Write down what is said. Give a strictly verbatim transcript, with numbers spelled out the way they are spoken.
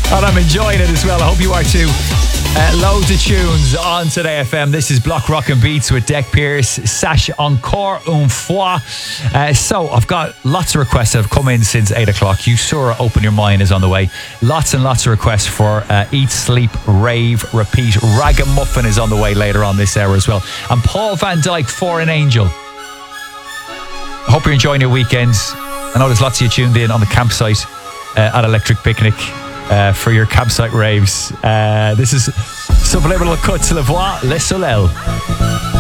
And I'm enjoying it as well. I hope you are too. Uh, loads of tunes on Today F M. This is Block Rockin' Beats with Deck Pierce. Sache encore une fois. Uh, so I've got lots of requests that have come in since eight o'clock. You saw Open Your Mind is on the way. Lots and lots of requests for uh, Eat, Sleep, Rave, Repeat. Ragamuffin is on the way later on this hour as well. And Paul Van Dyke for an Angel. I hope you're enjoying your weekends. I know there's lots of you tuned in on the campsite uh, at Electric Picnic. Uh, for your campsite raves. Uh, this is Subliminal Cuts La Voix, Le Soleil.